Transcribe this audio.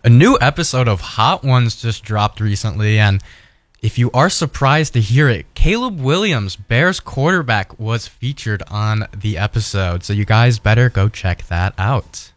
A new episode of Hot Ones just dropped recently, and if you are surprised to hear it, Caleb Williams, Bears quarterback, was featured on the episode. So you guys better go check that out.